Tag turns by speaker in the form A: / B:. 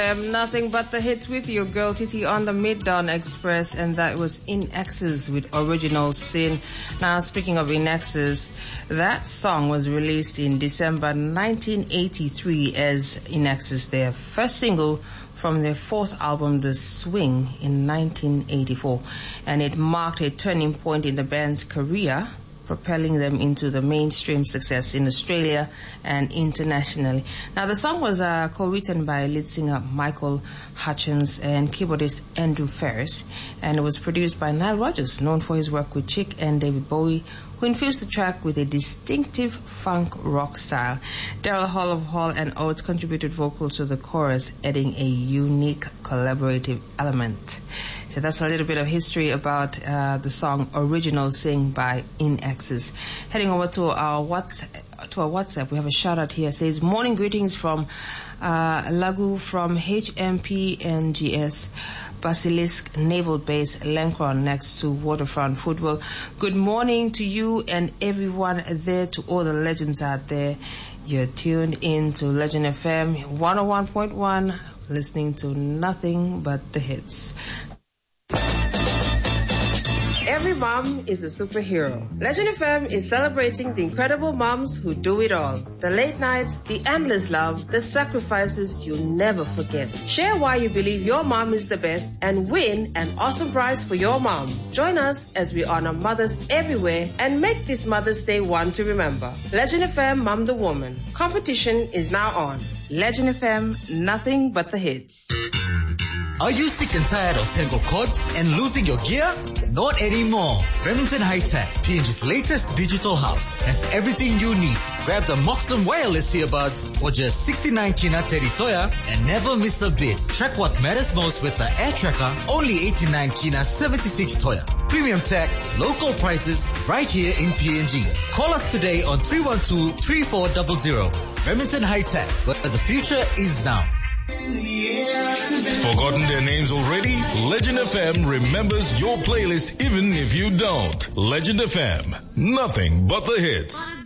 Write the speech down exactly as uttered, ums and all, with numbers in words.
A: Um, nothing but the hits with your girl Titi on the Mid-Dawn Express, and that was In Excess with Original Sin. Now, speaking of In Excess, that song was released in December nineteen eighty-three as In Excess, their first single from their fourth album, The Swing, in nineteen eighty-four, and it marked a turning point in the band's career, propelling them into the mainstream success in Australia and internationally. Now, the song was uh, co-written by lead singer Michael Hutchence and keyboardist Andrew Ferris, and it was produced by Nile Rodgers, known for his work with Chic and David Bowie, who infused the track with a distinctive funk rock style. Daryl Hall of Hall and Oates contributed vocals to the chorus, adding a unique collaborative element. So that's a little bit of history about uh, the song Original Sin by In Excess. Heading over to our WhatsApp, to our WhatsApp, we have a shout out here. It says, morning greetings from uh, Lagu from H M P N G S. Basilisk Naval Base, Lencron, next to Waterfront Football. Good morning to you and everyone there, to all the legends out there. You're tuned in to Legend F M one oh one point one, listening to nothing but the hits. Every mom is a superhero. Legend F M is celebrating the incredible moms who do it all. The late nights, the endless love, the sacrifices you'll never forget. Share why you believe your mom is the best and win an awesome prize for your mom. Join us as we honor mothers everywhere and make this Mother's Day one to remember. Legend F M Mom the Woman. Competition is now on. Legend F M, nothing but the hits.
B: Are you sick and tired of tangled cords and losing your gear? Not anymore. Remington High Tech, P N G's latest digital house, has everything you need. Grab the Moxon wireless earbuds for just sixty-nine kina thirty toya and never miss a bit. Track what matters most with the Air Tracker, only eighty-nine kina seventy-six toya. Premium tech, local prices, right here in P N G. Call us today on three one two, three four zero zero. Remington High Tech, where the future is now.
C: Forgotten their names already? Legend F M remembers your playlist even if you don't. Legend F M, nothing but the hits.